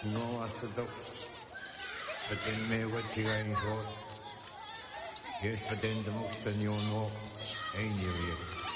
No asato, patin me watiga in so, yes patin the most and you know, ain't you?